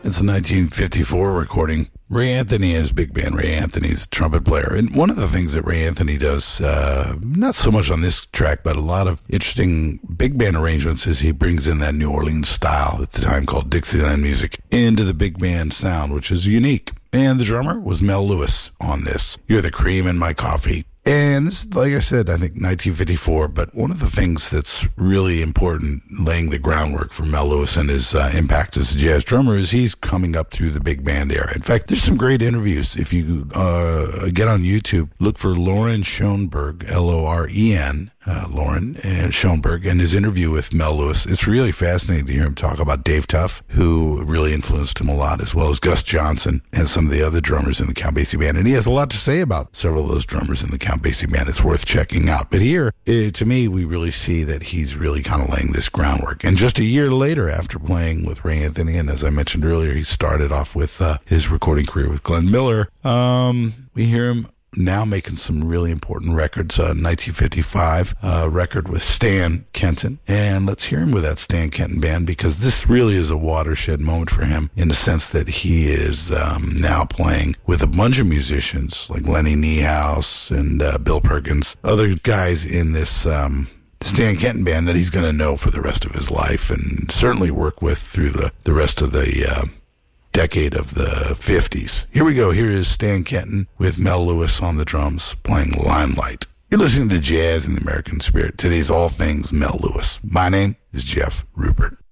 It's a 1954 recording. Ray Anthony and his big band. Ray Anthony's a trumpet player. And one of the things that Ray Anthony does, not so much on this track, but a lot of interesting big band arrangements, is he brings in that New Orleans style at the time called Dixieland music into the big band sound, which is unique. And the drummer was Mel Lewis on this. You're the cream in my coffee. And this, like I said, I think 1954, but one of the things that's really important, laying the groundwork for Mel Lewis and his impact as a jazz drummer, is he's coming up through the big band era. In fact, there's some great interviews. If you get on YouTube, look for Loren Schoenberg, Loren, Loren Schoenberg, and his interview with Mel Lewis. It's really fascinating to hear him talk about Dave Tuff, who really influenced him a lot, as well as Gus Johnson and some of the other drummers in the Count Basie Band. And he has a lot to say about several of those drummers in the Count Basie Band. It's worth checking out. But here, to me, we really see that he's really kind of laying this groundwork. And just a year later, after playing with Ray Anthony, and as I mentioned earlier, he started off with his recording career with Glenn Miller, we hear him now making some really important records. 1955 record with Stan Kenton, and let's hear him with that Stan Kenton band, because this really is a watershed moment for him in the sense that he is now playing with a bunch of musicians like Lenny Niehaus and Bill Perkins, other guys in this Stan Kenton band that he's going to know for the rest of his life and certainly work with through the rest of the decade of the 50s. Here we go. Here is Stan Kenton with Mel Lewis on the drums playing Limelight. You're listening to Jazz in the American Spirit. Today's all things Mel Lewis. My name is Jeff Rupert.